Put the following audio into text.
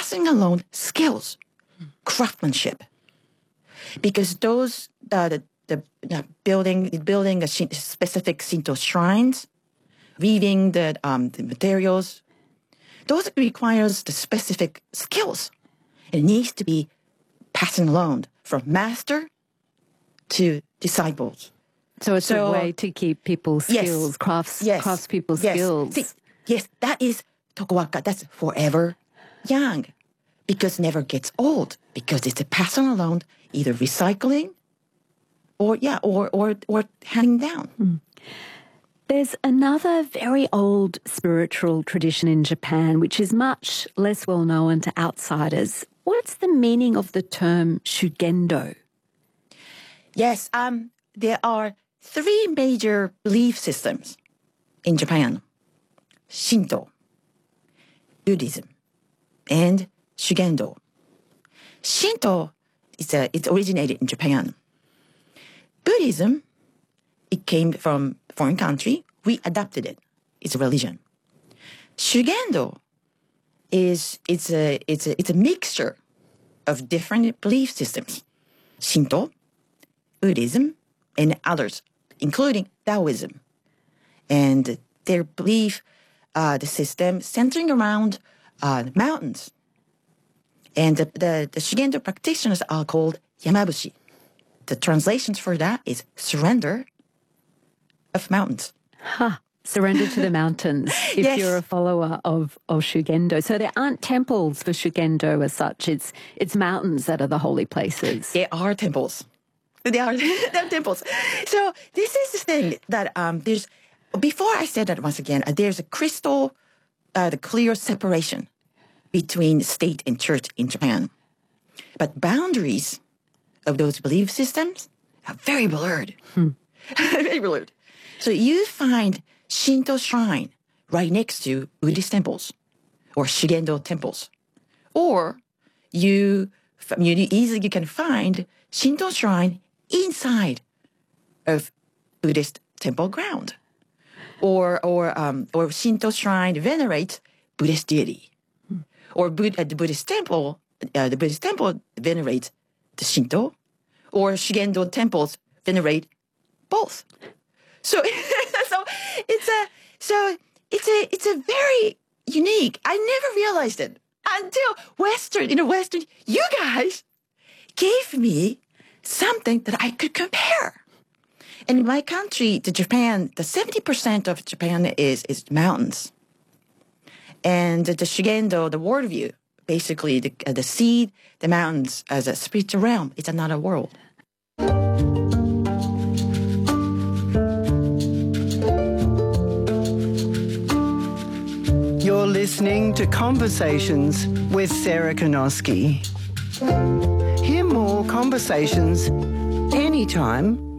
passing along skills, craftsmanship. Because those, building a specific Shinto shrines, weaving the materials, those requires the specific skills. It needs to be passing along from master to disciples. So it's a way to keep people's skills, craftspeople's skills. Yes, that is Tokowaka. That's forever young, because never gets old, because it's a passing along, either recycling or handing down. Mm. There's another very old spiritual tradition in Japan which is much less well known to outsiders. What's the meaning of the term shugendo? Yes, there are 3 major belief systems in Japan: Shinto, Buddhism, and Shugendo. Shinto, it's originated in Japan. Buddhism, it came from foreign country. We adopted it. It's a religion. Shugendo it's a mixture of different belief systems: Shinto, Buddhism, and others, including Taoism. And their belief, the system centering around mountains. And the Shugendo practitioners are called Yamabushi. The translations for that is surrender of mountains. Surrender to the mountains if you're a follower of Shugendo. So there aren't temples for Shugendo as such. It's mountains that are the holy places. They are temples. They're temples. So this is the thing that there's, before I said that once again, there's a crystal, the clear separation between state and church in Japan. But boundaries of those belief systems are very blurred. Very blurred. So you find Shinto shrine right next to Buddhist temples or Shugendo temples. Or you easily can find Shinto shrine inside of Buddhist temple ground. Or Shinto shrine venerates Buddhist deity. Or the Buddhist temple venerates the Shinto, or Shugendo temples venerate both. So it's a very unique. I never realized it until Western, you guys gave me something that I could compare. And in my country, Japan, the 70% of Japan is mountains. And the Shugendo, the worldview, basically the seed, the mountains as a spiritual realm, it's another world. You're listening to Conversations with Sarah Konoski. Hear more conversations anytime